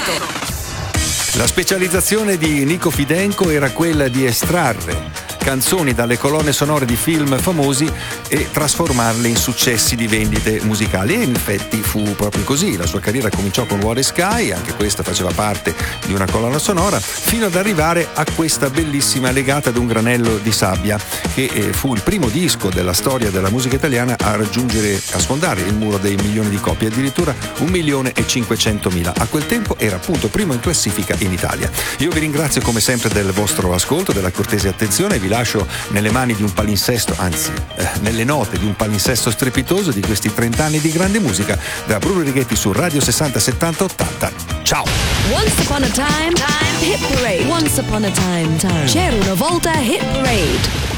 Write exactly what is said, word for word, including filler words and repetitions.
La specializzazione di Nico Fidenco era quella di estrarre canzoni dalle colonne sonore di film famosi e trasformarle in successi di vendite musicali, e in effetti fu proprio così. La sua carriera cominciò con War Sky, anche questa faceva parte di una colonna sonora, fino ad arrivare a questa bellissima Legata ad un granello di sabbia, che eh, fu il primo disco della storia della musica italiana a raggiungere, a sfondare il muro dei milioni di copie, addirittura un milione e cinquecentomila. A quel tempo era appunto primo in classifica in Italia. Io vi ringrazio come sempre del vostro ascolto, della cortese attenzione, vi lascio nelle mani di un palinsesto, anzi eh, nelle note di un palinsesto strepitoso di questi trenta anni di grande musica, da Bruno Righetti su Radio sessanta settanta ottanta. Ciao! Once upon a time, time, hit parade. Once upon a time, time. C'era una volta hit parade.